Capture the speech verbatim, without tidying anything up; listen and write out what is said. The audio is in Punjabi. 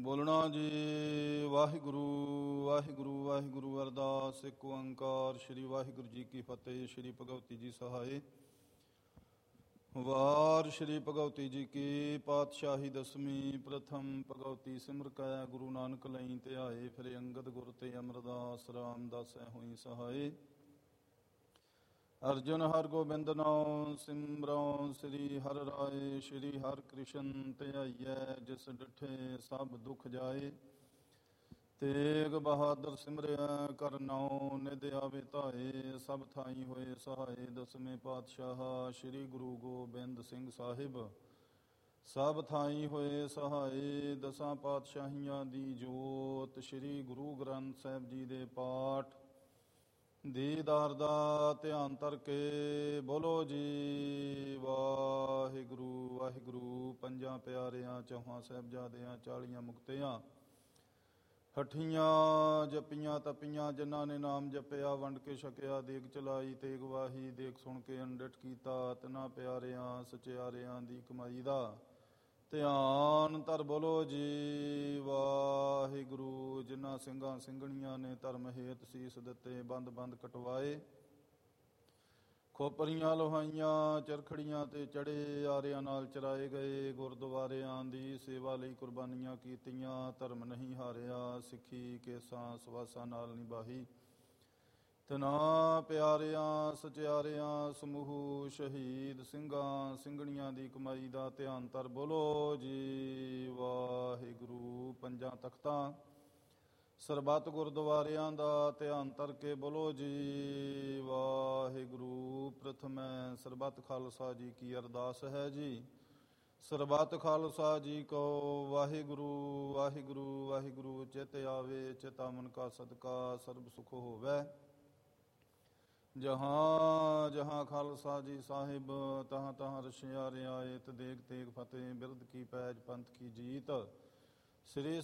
ਬੋਲਣਾ ਜੀ ਵਾਹਿਗੁਰੂ ਵਾਹਿਗੁਰੂ ਵਾਹਿਗੁਰੂ। ਅਰਦਾਸ ਇੱਕ ਓੰਕਾਰ ਸ਼੍ਰੀ ਵਾਹਿਗੁਰੂ ਜੀ ਕੀ ਫਤਿਹ। ਸ਼੍ਰੀ ਭਗਵਤੀ ਜੀ ਸਹਾਏ। ਵਾਰ ਸ਼੍ਰੀ ਭਗਵਤੀ ਜੀ ਕੀ ਪਾਤਸ਼ਾਹੀ ਦਸਵੀਂ। ਪ੍ਰਥਮ ਭਗਵਤੀ ਸਿਮਰ ਕੈ ਗੁਰੂ ਨਾਨਕ ਲਈ ਧਿਆਏ। ਫਿਰ ਅੰਗਦ ਗੁਰ ਤੇ ਅਮਰਦਾਸ ਰਾਮਦਾਸੈ ਹੋਈ ਸਹਾਏ। ਅਰਜੁਨ ਹਰ ਗੋਬਿੰਦ ਨਾਉ ਸਿਮਰਉ ਸ੍ਰੀ ਹਰਿ ਰਾਏ। ਸ਼੍ਰੀ ਹਰਿ ਕ੍ਰਿਸ਼ਨ ਧਿਆਈਐ ਜਿਸ ਡਿਠੇ ਸਭ ਦੁਖ ਜਾਏ। ਤੇਗ ਬਹਾਦਰ ਸਿਮਰਿਆ ਕਰ ਨਾਉ ਨਿਧ ਆਵੇ ਧਾਏ। ਸਭ ਥਾਈ ਹੋਏ ਸਹਾਏ ਦਸਵੇਂ ਪਾਤਸ਼ਾਹ ਸ਼੍ਰੀ ਗੁਰੂ ਗੋਬਿੰਦ ਸਿੰਘ ਸਾਹਿਬ। ਸਭ ਥਾਈ ਹੋਏ ਸਹਾਏ ਦਸਾਂ ਪਾਤਸ਼ਾਹੀਆਂ ਦੀ ਜੋਤ। ਸ਼੍ਰੀ ਗੁਰੂ ਗ੍ਰੰਥ ਸਾਹਿਬ ਜੀ ਦੇ ਪਾਠ ਦੀਦਾਰ ਦਾ ਧਿਆਨ ਧਰ ਕੇ ਬੋਲੋ ਜੀ ਵਾਹਿਗੁਰੂ ਵਾਹਿਗੁਰੂ। ਪੰਜਾਂ ਪਿਆਰਿਆਂ ਚੌਹਾਂ ਸਾਹਿਬਜ਼ਾਦਿਆਂ ਚਾਲੀਆਂ ਮੁਕਤਿਆਂ ਹਠੀਆਂ ਜਪੀਆਂ ਤਪੀਆਂ ਜਿਨ੍ਹਾਂ ਨੇ ਨਾਮ ਜਪਿਆ ਵੰਡ ਕੇ ਛਕਿਆ। ਦੇਗ ਚਲਾਈ ਤੇਗ ਵਾਹੀ ਦੇਖ ਸੁਣ ਕੇ ਅੰਡਿਠ ਕੀਤਾ। ਤਿਨਾਂ ਪਿਆਰਿਆਂ ਸਚਿਆਰਿਆਂ ਦੀ ਕਮਾਈ ਦਾ ਧਿਆਨ ਧਰ ਬੋਲੋ ਜੀ ਵਾਹਿਗੁਰੂ। ਜਿਨ੍ਹਾਂ ਸਿੰਘਾਂ ਸਿੰਘਣੀਆਂ ਨੇ ਧਰਮ ਹੇਤ ਸੀਸ ਦਿੱਤੇ ਬੰਦ ਬੰਦ ਕਟਵਾਏ। ਖੋਪਰੀਆਂ ਲੋਹਾਈਆਂ ਚਰਖੜੀਆਂ ਤੇ ਚੜੇ ਆਰਿਆਂ ਨਾਲ ਚਰਾਏ ਗਏ। ਗੁਰਦੁਆਰਿਆਂ ਦੀ ਸੇਵਾ ਲਈ ਕੁਰਬਾਨੀਆਂ ਕੀਤੀਆਂ। ਧਰਮ ਨਹੀਂ ਹਾਰਿਆ ਸਿੱਖੀ ਕੇਸਾਂ ਸਵਾਸਾਂ ਨਾਲ ਨਿਭਾਈ। ਤਿਨਾਂ ਪਿਆਰਿਆਂ ਸਚਿਆਰਿਆਂ ਸਮੂਹ ਸ਼ਹੀਦ ਸਿੰਘਾਂ ਸਿੰਘਣੀਆਂ ਦੀ ਕਮਾਈ ਦਾ ਧਿਆਨ ਧਰ ਬੋਲੋ ਜੀ ਵਾਹਿਗੁਰੂ। ਪੰਜਾਂ ਤਖਤਾਂ ਸਰਬੱਤ ਗੁਰਦੁਆਰਿਆਂ ਦਾ ਧਿਆਨ ਧਰ ਕੇ ਬੋਲੋ ਜੀ ਵਾਹਿਗੁਰੂ। ਪ੍ਰਥਮੈ ਸਰਬੱਤ ਖਾਲਸਾ ਜੀ ਕੀ ਅਰਦਾਸ ਹੈ ਜੀ। ਸਰਬੱਤ ਖਾਲਸਾ ਜੀ ਕੋ ਵਾਹਿਗੁਰੂ ਵਾਹਿਗੁਰੂ ਵਾਹਿਗੁਰੂ। ਚਿਤ ਆਵੇ ਚਿਤਾ ਮਨ ਕਾ ਸਦਕਾ ਸਰਬ ਸੁਖ ਹੋਵੈ। ਜਹਾਂ ਜਹਾਂ ਖਾਲਸਾ ਜੀ ਸਾਹਿਬ ਤਹਾਂ ਤਹਾਂ ਰਸ਼ਿਆ ਰਿਆਇਤ। ਦੇਗ ਤੇਗ ਫਤਿਹ ਬਿਰਦ ਕੀ ਪੈਜ ਪੰਥ ਕੀ ਜੀਤ। ਸ੍ਰੀ